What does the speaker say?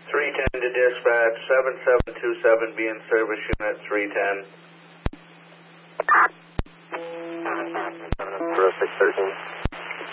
310 to dispatch, 7727, be in service unit 310. 0613.